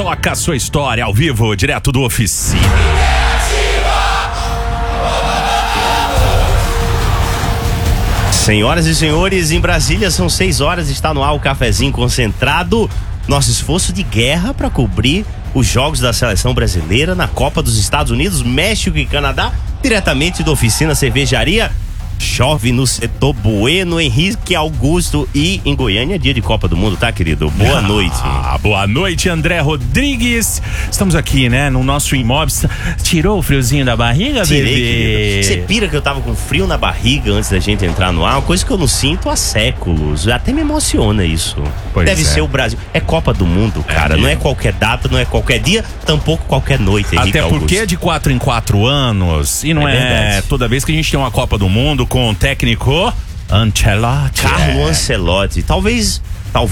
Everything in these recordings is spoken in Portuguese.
toca a sua história ao vivo, direto do Oficina. Senhoras e senhores, em Brasília são 6 horas, está no ar o cafezinho concentrado. Nosso esforço de guerra para cobrir os jogos da seleção brasileira na Copa dos Estados Unidos, México e Canadá, diretamente da Oficina Cervejaria. Chove no setor Bueno, Henrique Augusto, e em Goiânia é dia de Copa do Mundo, tá, querido? Boa noite. Boa noite, André Rodrigues. Estamos aqui, né, no nosso imóvel. Tirou o friozinho da barriga, Tirei, bebê? querido. Você pira que eu tava com frio na barriga antes da gente entrar no ar, uma coisa que eu não sinto há séculos. Até me emociona isso. Pois Deve é. ser o Brasil. É Copa do Mundo, cara. Não é qualquer data, não é qualquer dia, tampouco qualquer noite, Henrique Até Augusto. porque é de 4 em 4 anos. E não É é verdade. toda vez que a gente tem uma Copa do Mundo com o técnico Ancelotti. Carlo Ancelotti, talvez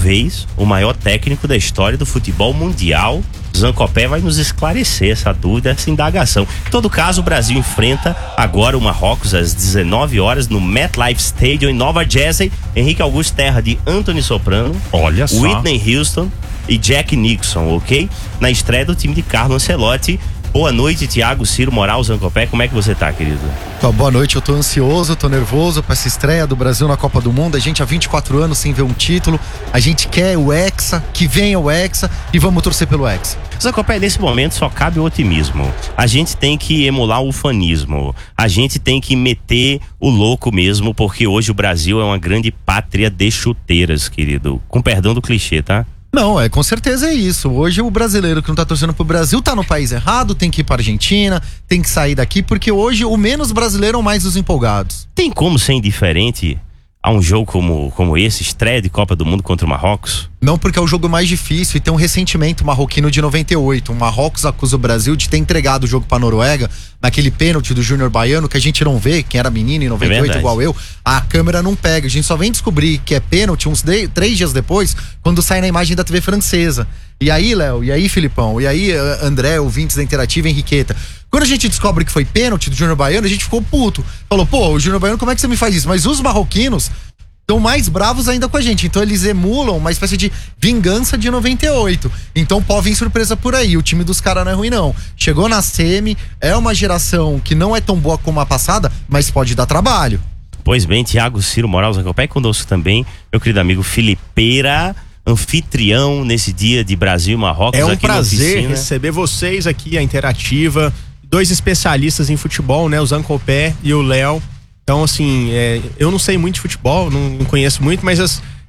o maior técnico da história do futebol mundial. Zancopé vai nos esclarecer essa dúvida, essa indagação. Em todo caso, o Brasil enfrenta agora o Marrocos às 19 horas no MetLife Stadium em Nova Jersey. Henrique Augusto, terra de Anthony Soprano, Olha só. Whitney Houston e Jack Nixon, ok? Na estreia do time de Carlo Ancelotti. Boa noite, Thiago Ciro Moral, Zancopé. Como é que você tá, querido? Boa noite, eu tô ansioso, tô nervoso pra essa estreia do Brasil na Copa do Mundo. A gente há 24 anos sem ver um título. A gente quer o Hexa, que venha o Hexa e vamos torcer pelo Hexa. Zancopé, nesse momento só cabe o otimismo. A gente tem que emular o ufanismo. A gente tem que meter o louco mesmo, porque hoje o Brasil é uma grande pátria de chuteiras, querido. Com perdão do clichê, tá? Não, com certeza é isso. Hoje o brasileiro que não tá torcendo pro Brasil tá no país errado, tem que ir pra Argentina, tem que sair daqui, porque hoje o menos brasileiro é mais os empolgados. Tem como ser indiferente a um jogo como esse, estreia de Copa do Mundo contra o Marrocos? Não, porque é o jogo mais difícil e tem um ressentimento marroquino de 98. O Marrocos acusa o Brasil de ter entregado o jogo pra Noruega naquele pênalti do Júnior Baiano, que a gente não vê, quem era menino em 98 verdade. igual eu, a câmera não pega. A gente só vem descobrir que é pênalti uns 3 dias depois, quando sai na imagem da TV francesa. E aí, Léo, e aí, Filipão, e aí, André, ouvintes da Interativa, Henriqueta. Quando a gente descobre que foi pênalti do Júnior Baiano, a gente ficou puto. Falou, pô, o Júnior Baiano, como é que você me faz isso? Mas os marroquinos estão mais bravos ainda com a gente. Então eles emulam uma espécie de vingança de 98. Então pode vir surpresa por aí. O time dos caras não é ruim, não. Chegou na semi, é uma geração que não é tão boa como a passada, mas pode dar trabalho. Pois bem, Thiago Ciro Moral, Zancopé, e conosco também, meu querido amigo Filipeira, anfitrião nesse dia de Brasil e Marrocos. É um aqui prazer na Oficina. receber vocês aqui, a Interativa, 2 especialistas em futebol, né? O Zancopé e o Léo. Então, assim, eu não sei muito de futebol, não conheço muito, mas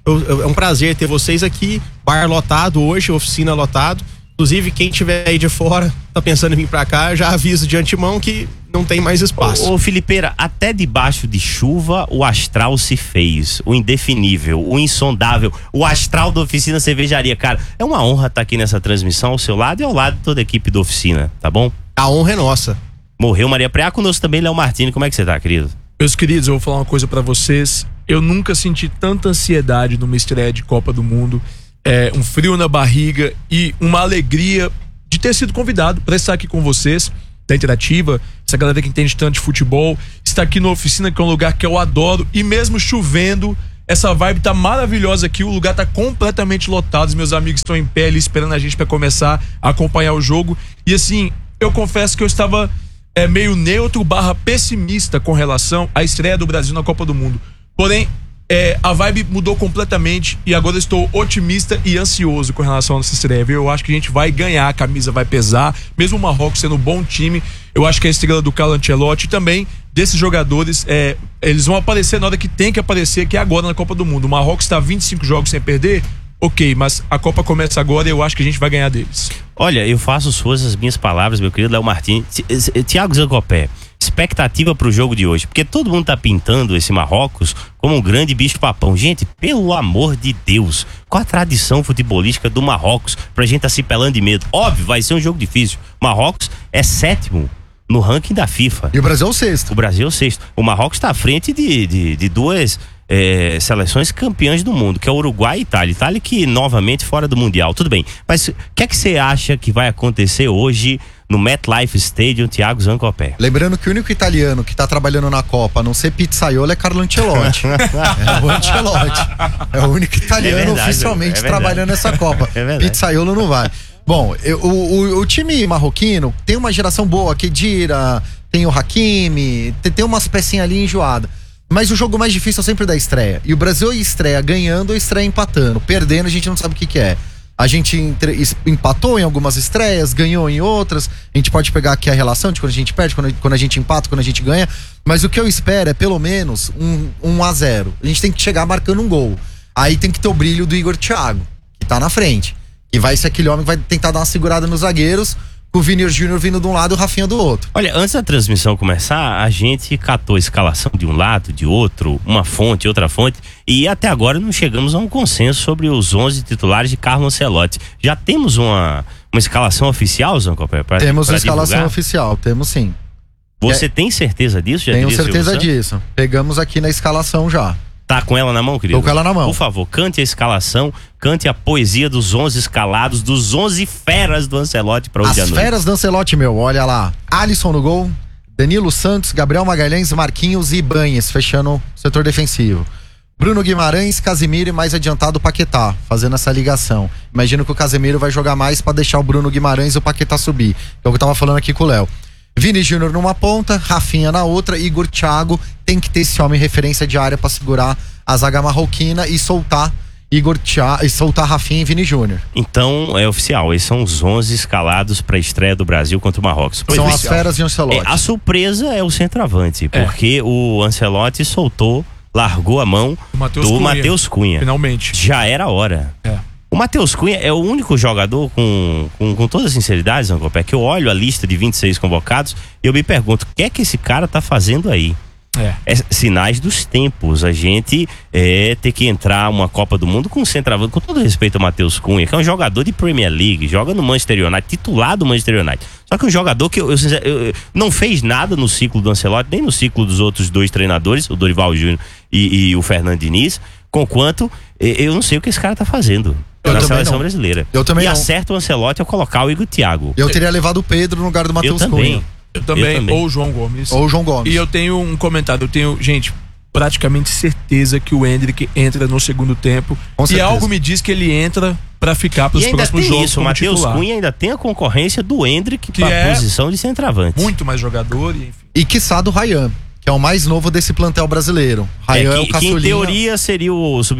é um prazer ter vocês aqui. Bar lotado hoje, oficina lotado. Inclusive, quem tiver aí de fora, tá pensando em vir pra cá, já aviso de antemão que não tem mais espaço. Ô Filipeira, até debaixo de chuva o astral se fez, o indefinível, o insondável, o astral da Oficina Cervejaria. Cara, é uma honra estar aqui nessa transmissão ao seu lado e ao lado de toda a equipe da Oficina, tá bom? A honra é nossa. Morreu Maria Preá, conosco também Léo Martini. Como é que você tá, querido? Meus queridos, eu vou falar uma coisa pra vocês. Eu nunca senti tanta ansiedade numa estreia de Copa do Mundo. Um frio na barriga e uma alegria de ter sido convidado pra estar aqui com vocês, da Interativa, essa galera que entende tanto de futebol, está aqui na Oficina, que é um lugar que eu adoro, e mesmo chovendo, essa vibe tá maravilhosa aqui, o lugar tá completamente lotado, os meus amigos estão em pé ali esperando a gente pra começar a acompanhar o jogo. E assim, eu confesso que eu estava meio neutro / pessimista com relação à estreia do Brasil na Copa do Mundo. Porém, a vibe mudou completamente e agora eu estou otimista e ansioso com relação a essa estreia. Eu acho que a gente vai ganhar, a camisa vai pesar, mesmo o Marrocos sendo um bom time. Eu acho que a estrela do Carlo Ancelotti e também desses jogadores, eles vão aparecer na hora que tem que aparecer, que é agora na Copa do Mundo. O Marrocos está 25 jogos sem perder. Ok, mas a Copa começa agora e eu acho que a gente vai ganhar deles. Olha, eu faço suas as minhas palavras, meu querido Léo Martini. Thiago Zancopé, expectativa pro jogo de hoje, porque todo mundo tá pintando esse Marrocos como um grande bicho-papão. Gente, pelo amor de Deus, qual a tradição futebolística do Marrocos pra gente tá se pelando de medo? Óbvio, vai ser um jogo difícil. Marrocos é 7º no ranking da FIFA. E o Brasil é o 6º. O Brasil é o 6º. O Marrocos tá à frente de duas seleções campeãs do mundo, que é o Uruguai e Itália. Itália que novamente fora do Mundial. Tudo bem, mas o que é que você acha que vai acontecer hoje no MetLife Stadium, Thiago Zancopé? Lembrando que o único italiano que tá trabalhando na Copa, a não ser pizzaiolo, é Carlo Ancelotti. É o Ancelotti. É o único italiano verdade, oficialmente é verdade. trabalhando nessa Copa. É verdade. Pizzaiolo não vai. Bom, o time marroquino tem uma geração boa, Khedira, tem o Hakimi, tem umas pecinhas ali enjoadas. Mas o jogo mais difícil é sempre da estreia. E o Brasil estreia ganhando ou estreia empatando. Perdendo a gente não sabe o que é. A gente empatou em algumas estreias, ganhou em outras. A gente pode pegar aqui a relação de quando a gente perde, quando a gente empata, quando a gente ganha. Mas o que eu espero é pelo menos um 1-0. A gente tem que chegar marcando um gol. Aí tem que ter o brilho do Igor Thiago, que tá na frente. Que vai ser aquele homem que vai tentar dar uma segurada nos zagueiros, com o Vini Júnior vindo de um lado e o Rafinha do outro. Olha, antes da transmissão começar, a gente catou a escalação de um lado, de outro, uma fonte, outra fonte, e até agora não chegamos a um consenso sobre os 11 titulares de Carlo Ancelotti. Já temos uma escalação oficial, Zancopé? Temos uma escalação oficial, temos sim. Você tem certeza disso? Tenho certeza disso. Pegamos aqui na escalação já. Tá com ela na mão, querido? Tô com ela na mão. Por favor, cante a escalação, cante a poesia dos 11 escalados, dos 11 feras do Ancelotti para hoje à noite. As feras do Ancelotti, olha lá. Alisson no gol, Danilo Santos, Gabriel Magalhães, Marquinhos e Ibanhes, fechando o setor defensivo. Bruno Guimarães, Casemiro e mais adiantado o Paquetá, fazendo essa ligação. Imagino que o Casemiro vai jogar mais para deixar o Bruno Guimarães e o Paquetá subir, que é o que eu tava falando aqui com o Léo. Vini Júnior numa ponta, Rafinha na outra, Igor Thiago tem que ter esse homem referência de área pra segurar a zaga marroquina e soltar Igor Thiago, e soltar Rafinha e Vini Júnior. Então é oficial, esses são os 11 escalados pra estreia do Brasil contra o Marrocos. São as feras de Ancelotti. A surpresa é o centroavante, porque o Ancelotti largou a mão do Matheus Cunha. Finalmente. Já era a hora. O Matheus Cunha é o único jogador, com toda sinceridade, Zancopé, que eu olho a lista de 26 convocados e eu me pergunto, o que é que esse cara tá fazendo aí? É sinais dos tempos. A gente ter que entrar uma Copa do Mundo com um centroavante, com todo respeito ao Matheus Cunha, que é um jogador de Premier League, joga no Manchester United, titular do Manchester United. Só que um jogador que eu não fez nada no ciclo do Ancelotti, nem no ciclo dos outros dois treinadores, o Dorival Júnior e o Fernando Diniz, conquanto eu não sei o que esse cara tá fazendo na seleção brasileira. Eu também não. Acerta o Ancelotti ao colocar o Igor Thiago. Eu teria levado o Pedro no lugar do Matheus Cunha. Eu também, ou o João Gomes. E eu tenho um comentário, gente, praticamente certeza que o Endrick entra no segundo tempo. E algo me diz que ele entra pra ficar pros próximos jogos. O Matheus Cunha ainda tem a concorrência do Endrick pra posição de centravante. Muito mais jogador, enfim. E quiçá do Ryan, que é o mais novo desse plantel brasileiro. Ryan é o caçulinha. Que em teoria seria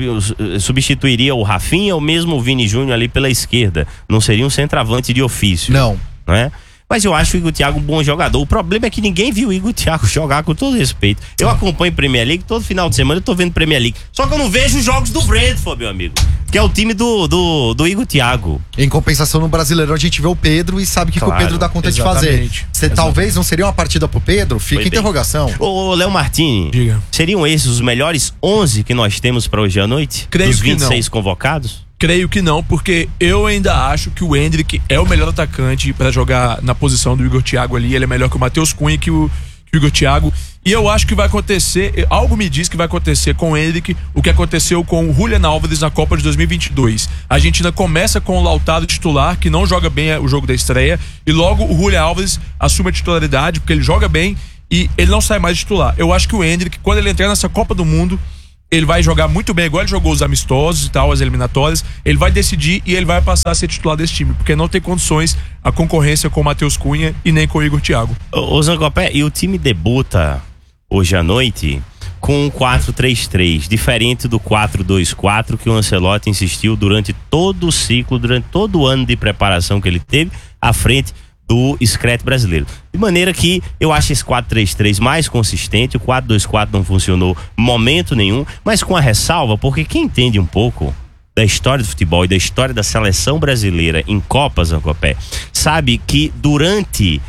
substituiria o Rafinha ou mesmo o Vini Júnior ali pela esquerda. Não seria um centravante de ofício. Não é? Mas eu acho o Igor Thiago um bom jogador. O problema é que ninguém viu o Igor Thiago jogar, com todo respeito. Eu acompanho Premier League, todo final de semana eu tô vendo Premier League. Só que eu não vejo os jogos do Brentford, meu amigo. Que é o time do Igor Thiago. Em compensação, no Brasileirão a gente vê o Pedro e sabe que o Pedro dá conta de fazer. Talvez não seria uma partida pro Pedro? Fica em interrogação. Ô, Léo Martini, diga. Seriam esses os melhores 11 que nós temos pra hoje à noite? Creio dos que 26 convocados? Creio que não, porque eu ainda acho que o Endrick é o melhor atacante pra jogar na posição do Igor Thiago ali. Ele é melhor que o Matheus Cunha e que o Igor Thiago. E eu acho que vai acontecer, algo me diz que vai acontecer com o Endrick o que aconteceu com o Julián Álvares na Copa de 2022. A Argentina começa com o Lautaro titular, que não joga bem o jogo da estreia, e logo o Julián Álvares assume a titularidade, porque ele joga bem e ele não sai mais de titular. Eu acho que o Endrick, quando ele entrar nessa Copa do Mundo, ele vai jogar muito bem, igual ele jogou os amistosos e tal, as eliminatórias. Ele vai decidir e ele vai passar a ser titular desse time, porque não tem condições a concorrência com o Matheus Cunha e nem com o Igor Thiago. Ô Zancopé, e o time debuta hoje à noite com um 4-3-3, diferente do 4-2-4 que o Ancelotti insistiu durante todo o ciclo, durante todo o ano de preparação que ele teve à frente do Screte brasileiro. De maneira que eu acho esse 4-3-3 mais consistente. O 4-2-4 não funcionou momento nenhum, mas com a ressalva, porque quem entende um pouco da história do futebol e da história da seleção brasileira em Copas, Zancopé, sabe que durante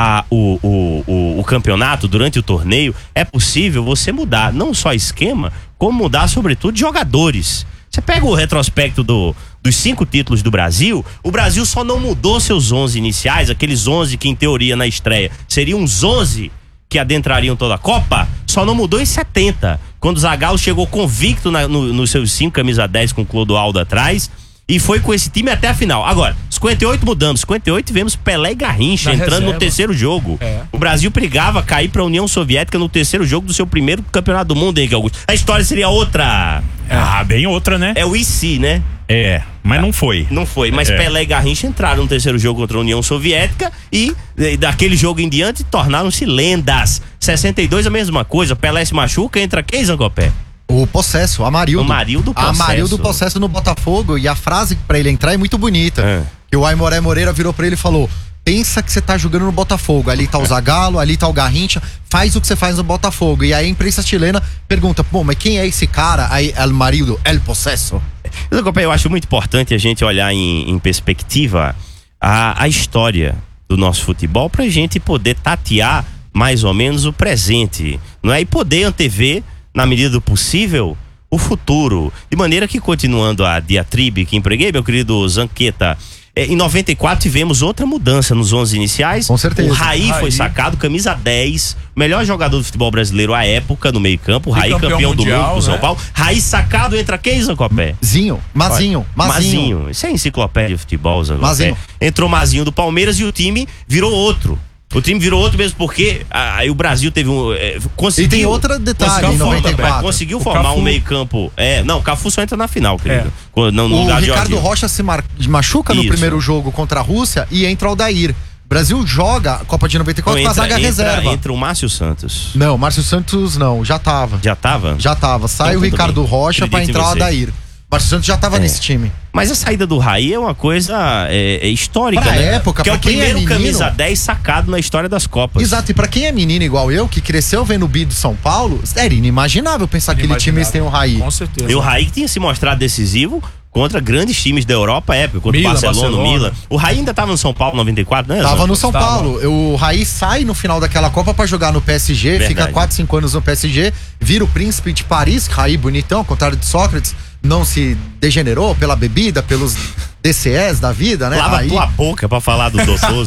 o campeonato, durante o torneio, é possível você mudar não só esquema, como mudar sobretudo jogadores. Você pega o retrospecto dos 5 títulos do Brasil, o Brasil só não mudou seus 11 iniciais, aqueles 11 que em teoria na estreia seriam os 11 que adentrariam toda a Copa, só não mudou em 70, quando o Zagallo chegou convicto nos seus 5 camisa 10 com o Clodoaldo atrás, e foi com esse time até a final. Agora, os 58 mudamos. 58 tivemos Pelé e Garrincha Na entrando reserva. no terceiro jogo. É. O Brasil brigava a cair pra União Soviética no terceiro jogo do seu primeiro campeonato do mundo, Henrique Augusto. A história seria outra. Bem outra, né? É o IC, né? Mas não foi. Não foi, mas É. Pelé e Garrincha entraram no terceiro jogo contra a União Soviética e daquele jogo em diante tornaram-se lendas. 62 a mesma coisa, Pelé se machuca, entra quem, Zancopé? O Possesso, o Amarildo. O Amarildo Possesso. Amarildo Possesso no Botafogo. E a frase pra ele entrar é muito bonita. É. Que o Aimoré Moreira virou pra ele e falou: pensa que você tá jogando no Botafogo. Ali tá o Zagallo, ali tá o Garrincha. Faz o que você faz no Botafogo. E aí a imprensa chilena pergunta: pô, mas quem é esse cara? Aí, El Amarildo, El Possesso. Eu acho muito importante a gente olhar em perspectiva a história do nosso futebol pra gente poder tatear mais ou menos o presente, não é? E poder antever, na medida do possível, o futuro. De maneira que, continuando a diatribe que empreguei, meu querido Zanqueta, em 94 tivemos outra mudança nos 11 iniciais. Com certeza. O Raí foi sacado, camisa 10, melhor jogador do futebol brasileiro à época no meio campo. O Raí, campeão do mundo com São Paulo. Raí sacado, entra quem, Zancopé? Mazinho. Isso é enciclopédia de futebol, Zancopé. Mazinho. Entrou Mazinho do Palmeiras e o time virou outro. O time virou outro mesmo porque aí o Brasil teve conseguiu. E tem outro detalhe em 94. Conseguiu formar um meio campo. O Cafu só entra na final, querido. No O lugar de Ricardo Jorginho. Rocha se machuca no Isso. primeiro jogo contra a Rússia e entra o Aldair. O Brasil joga a Copa de 94 com a zaga reserva. Entra o Márcio Santos. Não, Márcio Santos não, já tava. Já tava? Já tava. Sai Então, o tudo Ricardo bem. Rocha pra Acredito em entrar o você. Aldair. Márcio Santos já tava nesse time. Mas a saída do Raí é uma coisa histórica, Pra né? época, que é pra o quem é primeiro menino- camisa 10 sacado na história das Copas. Exato, e pra quem é menino igual eu, que cresceu vendo o Bi do São Paulo, era inimaginável pensar que aquele time tem um Raí. Com certeza. E o Raí que tinha se mostrado decisivo contra grandes times da Europa à época, contra Milan, o Barcelona, o Barcelona. Milan. O Raí ainda tava no São Paulo em 94, né? Tava Zé? no São Tava. Paulo. O Raí sai no final daquela Copa pra jogar no PSG, Verdade. fica 4, 5 anos no PSG, vira o príncipe de Paris, Raí bonitão, ao contrário de Sócrates, não se degenerou pela bebida, pelos DCS da vida, né? Lava Raí. tua boca pra falar do Dotoso.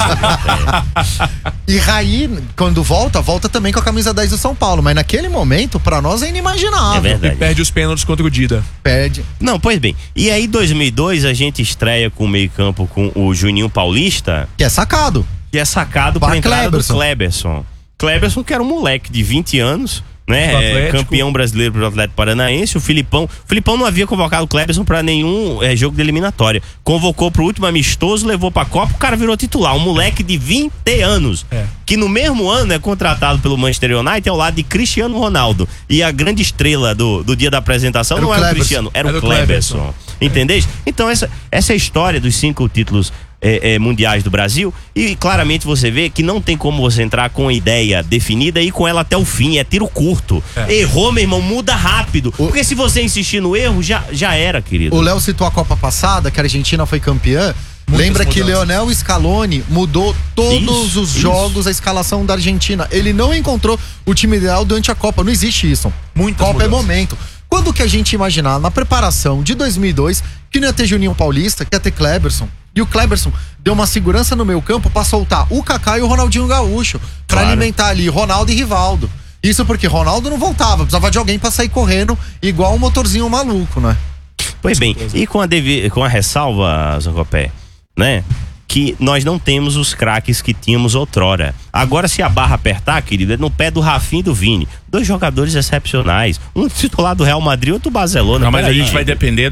E Raí, quando volta também com a camisa 10 do São Paulo, mas naquele momento, pra nós é inimaginável. É verdade. E perde os pênaltis contra o Dida. Perde. Não, pois bem. E aí, 2002, a gente estreia com o meio-campo com o Juninho Paulista, Que é sacado. que é sacado Para pra entrada Kleberson. do Kleberson. Kleberson, que era um moleque de 20 anos, né? Do Atlético. Campeão brasileiro pro Atlético Paranaense. O Filipão não havia convocado o Kleberson pra nenhum jogo de eliminatória. Convocou pro último amistoso, levou pra Copa, o cara virou titular. Um moleque de 20 anos. Que no mesmo ano é contratado pelo Manchester United ao lado de Cristiano Ronaldo. E a grande estrela do dia da apresentação Era não o era o Kleberson. Cristiano, era Era o o Kleberson. Kleberson. Entendeu? Então essa é a história dos 5 títulos mundiais do Brasil, e claramente você vê que não tem como você entrar com a ideia definida e ir com ela até o fim, é tiro curto. Errou, meu irmão, muda rápido, porque se você insistir no erro, já era, querido. O Léo citou a Copa passada, que a Argentina foi campeã. Muitas Lembra que mudanças. Leonel Scaloni mudou todos Isso, os isso. jogos, a escalação da Argentina. Ele não encontrou o time ideal durante a Copa. Não existe isso. Muitas Copa é mudanças. momento. Quando que a gente imaginar na preparação de 2002 que não ia ter Juninho Paulista, que ia ter Kleberson? E o Kleberson deu uma segurança no meio campo pra soltar o Kaká e o Ronaldinho Gaúcho, pra Claro. alimentar ali Ronaldo e Rivaldo. Isso porque Ronaldo não voltava, precisava de alguém pra sair correndo igual um motorzinho maluco, né? Pois bem, e com a ressalva, Zancopé, né? Que nós não temos os craques que tínhamos outrora. Agora, se a barra apertar, querido, é no pé do Rafinha e do Vini. 2 jogadores excepcionais. Um titular do Real Madrid, outro do Barcelona. Não, mas a Peraí. gente vai depender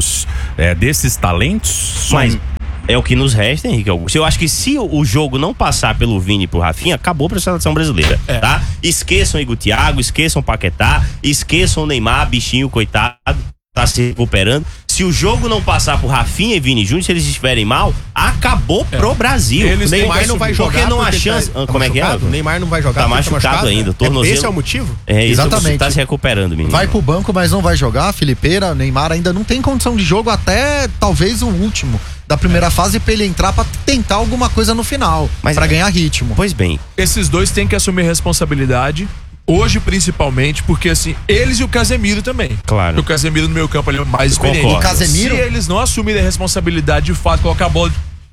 desses talentos. Mas é o que nos resta, Henrique Augusto. Eu acho que se o jogo não passar pelo Vini e pro Rafinha, acabou pra seleção brasileira, tá? Esqueçam Igor Thiago, esqueçam o Paquetá, esqueçam o Neymar, bichinho, coitado, tá se recuperando. Se o jogo não passar por Rafinha e Vini Júnior, se eles estiverem mal, acabou pro Brasil. Eles O têm Neymar que não vai assumir. jogar, porque não há porque chance. tá Como é que é? machucado? O Neymar não vai jogar. Tá porque machucado ainda, tornozelo. Esse é o motivo? É, isso, Exatamente. tá se recuperando, menino. Vai pro banco, mas não vai jogar. Felipeira, Neymar ainda não tem condição de jogo até talvez o último da primeira fase pra ele entrar pra tentar alguma coisa no final, Mas pra é. ganhar ritmo. Pois bem, Esses dois têm que assumir responsabilidade. Hoje, principalmente, porque assim, eles e o Casemiro também. Claro. O Casemiro no meio campo ali é mais experiente. Concordo. O Casemiro- Se eles não assumirem a responsabilidade de fato, colocar a bola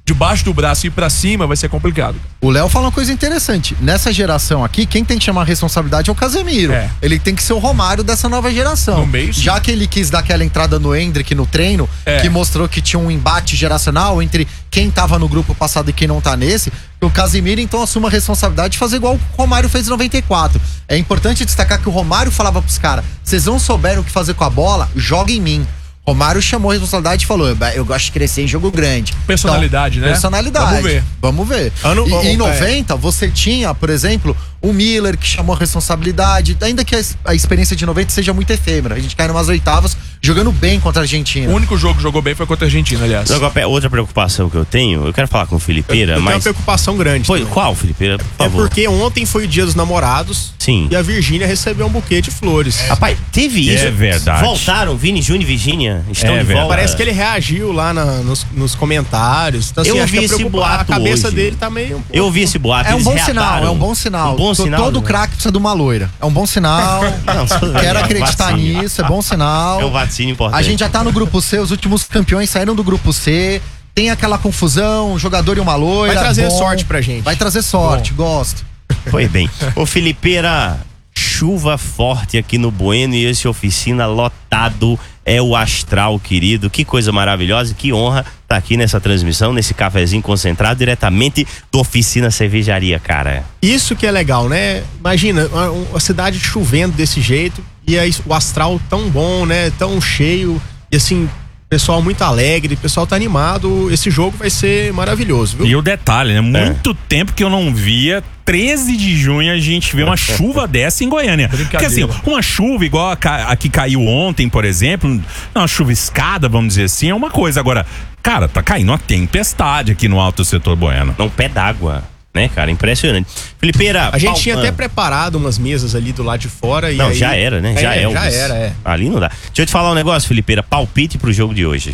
debaixo do braço e ir pra cima, vai ser complicado. O Léo fala uma coisa interessante. Nessa geração aqui, quem tem que chamar a responsabilidade é o Casemiro. É. Ele tem que ser o Romário dessa nova geração. No meio, sim. Já que ele quis dar aquela entrada no Endrick no treino, É. que mostrou que tinha um embate geracional entre quem tava no grupo passado e quem não tá nesse, o Casemiro então assume a responsabilidade de fazer igual o Romário fez em 94. É importante destacar que o Romário falava pros caras: vocês não souberam o que fazer com a bola, joga em mim. Romário chamou a responsabilidade e falou: eu gosto de crescer em jogo grande. Personalidade, Então, né? Personalidade. Vamos ver. Em 90, é. você tinha, por exemplo, o Miller, que chamou a responsabilidade, ainda que a experiência de 90 seja muito efêmera. A gente cai numas oitavas jogando bem contra a Argentina. O único jogo que jogou bem foi contra a Argentina, aliás. Agora, outra preocupação que eu tenho, eu quero falar com o Felipeira, Eu tenho uma mas. preocupação grande. Foi, também. qual, Felipeira? Por É favor. porque ontem foi o dia dos namorados. Sim. E a Virgínia recebeu um buquê de flores. Rapaz, teve isso. É verdade. Voltaram, Vini Júnior e Virgínia estão É de verdade. volta. Parece que ele reagiu lá nos comentários. Então, assim, Eu acho vi que esse boato a cabeça hoje. dele tá meio. Eu ouvi esse boato. É um eles bom reataram. sinal, é um bom sinal. Um bom sinal. Todo né? craque precisa de uma loira. É um bom sinal. Não, Quero é um acreditar vacínio. nisso, é bom sinal. É um vacínio importante. A gente já tá no grupo C, os últimos campeões saíram do grupo C. Tem aquela confusão, um jogador e uma loira. Vai trazer bom. sorte pra gente. Vai trazer sorte, gosto. Foi bem. Ô, Felipeira, chuva forte aqui no Bueno e esse oficina lotado. É o astral, querido. Que coisa maravilhosa, que honra estar aqui nessa transmissão, nesse cafezinho concentrado, diretamente do Oficina Cervejaria, cara. Isso que é legal, né? Imagina, uma cidade chovendo desse jeito e aí o astral tão bom, né? Tão cheio e assim, pessoal muito alegre, pessoal tá animado. Esse jogo vai ser maravilhoso, viu? E o detalhe, né? Muito tempo que eu não via. 13 de junho a gente vê uma chuva dessa em Goiânia. Porque assim, uma chuva igual a que caiu ontem, por exemplo, uma chuviscada, vamos dizer assim, é uma coisa. Agora, cara, tá caindo uma tempestade aqui no alto setor Bueno. Não, pé d'água, né, cara? Impressionante. Felipeira, A gente tinha até preparado umas mesas ali do lado de fora e Não, aí... já era, né? Já era. Ali não dá. Deixa eu te falar um negócio, Felipeira. Palpite pro jogo de hoje.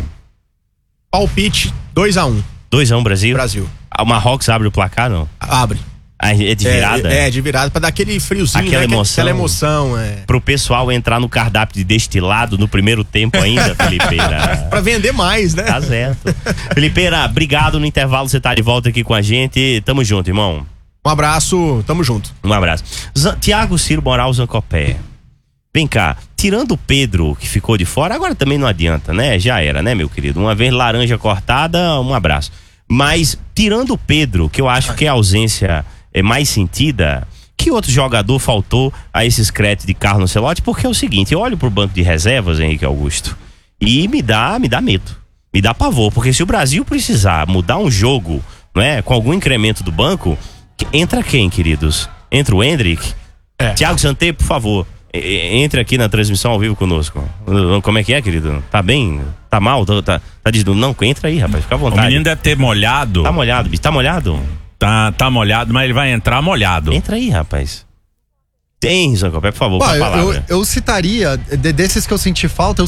Palpite 2-1 2-1 Brasil? Brasil. O Marrocos abre o placar, não? Abre. Ah, é de virada? É, de virada, pra dar aquele friozinho, Aquela né? emoção. Aquela emoção, é. Pro pessoal entrar no cardápio de destilado no primeiro tempo ainda, Felipeira. Pra vender mais, né? Tá certo. Felipeira, obrigado. No intervalo você tá de volta aqui com a gente. Tamo junto, irmão. Um abraço, tamo junto. Um abraço. Tiago Ciro Moral Zancopé. Vem cá, tirando o Pedro, que ficou de fora, agora também não adianta, né? Já era, né, meu querido? Uma vez laranja cortada, um abraço. Mas, tirando o Pedro, que eu acho que a ausência é mais sentida, que outro jogador faltou a esses créditos de Carlo Ancelotti? Porque é o seguinte, eu olho pro banco de reservas, Henrique Augusto, e me dá medo, me dá pavor, porque se o Brasil precisar mudar um jogo, né, com algum incremento do banco, entra quem, queridos? Entra o Endrick? Thiago Santé, por favor, entre aqui na transmissão ao vivo conosco. Como é que é, querido? Tá bem? Tá mal? Tá dizendo, não, entra aí, rapaz, fica à vontade. O menino deve ter molhado. Tá molhado, bicho, tá molhado? Tá molhado, mas ele vai entrar molhado. Entra aí, rapaz. Tem, Zancopé, por favor, com a palavra. Eu citaria, desses que eu senti falta,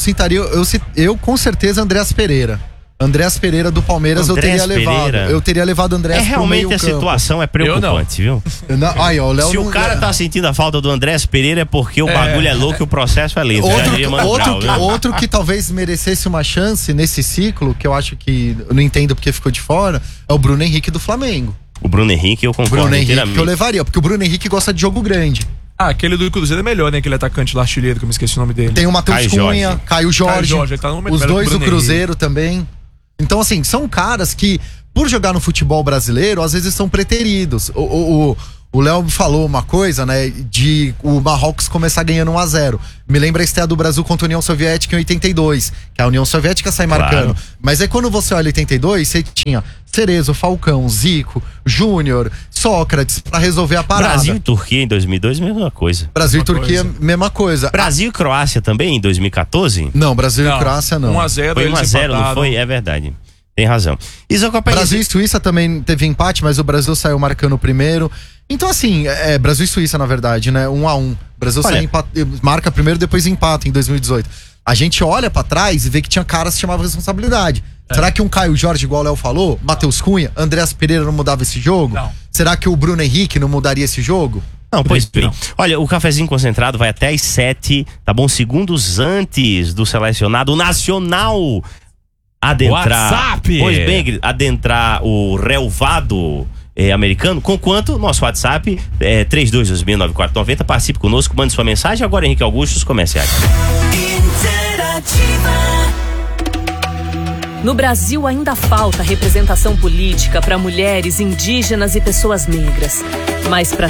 eu com certeza Andreas Pereira. Andreas Pereira do Palmeiras Andreas eu teria levado. Pereira. Eu teria levado Andreas pro Realmente meio a campo. situação é preocupante, viu? Aí, ó, o Léo Se o não- cara tá sentindo a falta do Andrés Pereira é porque o bagulho é louco e o processo é lento. Já diria Mano Brown, viu? Outro que talvez merecesse uma chance nesse ciclo, que eu acho que eu não entendo porque ficou de fora, é o Bruno Henrique do Flamengo. O Bruno Henrique eu O concordo Bruno Henrique inteiramente. que eu levaria, porque o Bruno Henrique gosta de jogo grande. Ah, aquele do Cruzeiro é melhor, né? Aquele atacante lá artilheiro, que eu me esqueci o nome dele. Tem o Matheus Caio Cunha, Jorge. Caio Jorge, ele tá no momento os melhor que o dois do Bruno Cruzeiro também. Então, assim, são caras que, por jogar no futebol brasileiro, às vezes são preteridos. O Léo falou uma coisa, né, de o Marrocos começar ganhando 1-0. Me lembra a estreia do Brasil contra a União Soviética em 82, que a União Soviética sai marcando. Mas aí quando você olha 82, você tinha Cerezo, Falcão, Zico, Júnior, Sócrates pra resolver a parada. Brasil e Turquia em 2002, mesma coisa. Brasil e Mesma Turquia, coisa. mesma coisa. Brasil e Croácia também em 2014? Não, Brasil e Croácia não. 1-0, Foi eles 1-0, não empataram. foi? É verdade. Tem razão. E Zancopé, Brasil e Suíça também teve empate, mas o Brasil saiu marcando o primeiro. Então, assim, Brasil e Suíça, na verdade, né? 1-1. O Brasil marca primeiro, depois empata em 2018. A gente olha pra trás e vê que tinha caras que chamavam responsabilidade. Será que um Caio Jorge, igual o Léo falou, Matheus Cunha, Andreas Pereira não mudava esse jogo? Não. Será que o Bruno Henrique não mudaria esse jogo? Não, pois bem. Não. Olha, o cafezinho concentrado vai até às 7, tá bom? Segundos antes do selecionado nacional. adentrar. WhatsApp. Pois bem, querido, adentrar o relvado americano, com quanto? Nosso WhatsApp é 32269490. Participe conosco, mande sua mensagem. Agora, Henrique Augusto, os comerciais. No Brasil ainda falta representação política para mulheres, indígenas e pessoas negras. Mas para